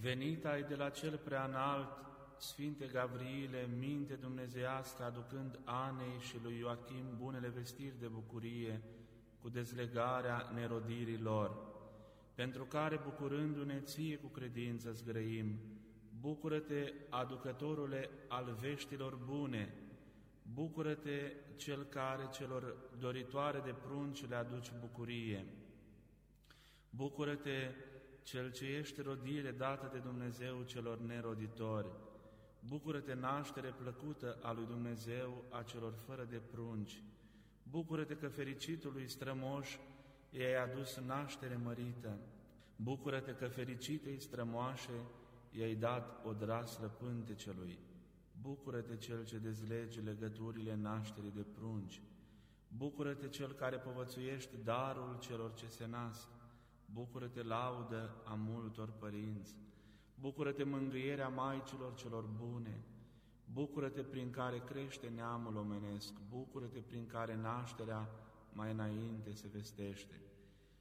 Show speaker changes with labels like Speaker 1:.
Speaker 1: Venit ai de la cel preanalt, Sfinte Gavriile, minte dumnezeiască, aducând Anei și lui Ioachim bunele vestiri de bucurie, cu dezlegarea nerodirii lor, pentru care, bucurându-ne ție cu credință, zgrăim. Bucură-te, aducătorule al veștilor bune, bucură-te, cel care celor doritoare de prunci le aduci bucurie. Bucură-te, cel ce ești rodire dată de Dumnezeu celor neroditori. Bucură-te, naștere plăcută a lui Dumnezeu a celor fără de prunci. Bucură-te că fericitului strămoș i-ai adus naștere mărită. Bucură-te că fericitei strămoașe i-ai dat odraslă pântecelui. Bucură-te, cel ce dezlegi legăturile nașterii de prunci. Bucură-te, cel care povățuiești darul celor ce se nasc. Bucură-te, laudă a multor părinți. Bucură-te, mângâierea maicilor celor bune. Bucură-te, prin care crește neamul omenesc. Bucură-te, prin care nașterea mai înainte se vestește.